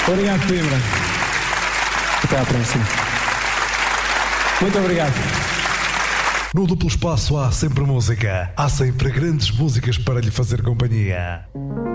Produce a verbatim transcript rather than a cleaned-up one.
Obrigado, Coimbra. Até à próxima. Muito obrigado. No Duplo Espaço há sempre música. Há sempre grandes músicas para lhe fazer companhia.